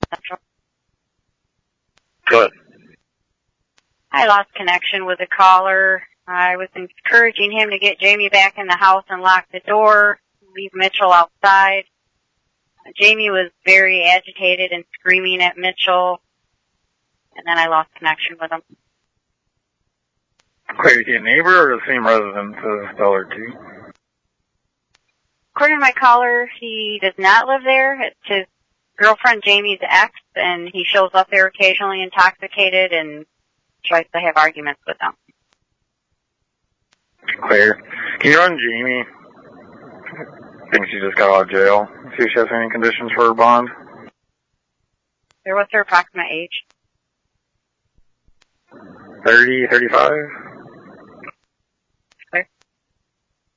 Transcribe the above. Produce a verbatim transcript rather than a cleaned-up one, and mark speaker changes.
Speaker 1: Central.
Speaker 2: Good.
Speaker 1: I lost connection with the caller. I was encouraging him to get Jamie back in the house and lock the door, leave Mitchell outside. Jamie was very agitated and screaming at Mitchell, and then I lost connection with him.
Speaker 2: Wait, a neighbor or the same residence as Dollar Two?
Speaker 1: According to my caller, he does not live there. It's his girlfriend Jamie's ex, and he shows up there occasionally intoxicated and tries to have arguments with them.
Speaker 2: Clear. Can you run Jamie? I think she just got out of jail. See if she has any conditions for her bond.
Speaker 1: What's her approximate age?
Speaker 2: Thirty, thirty-five?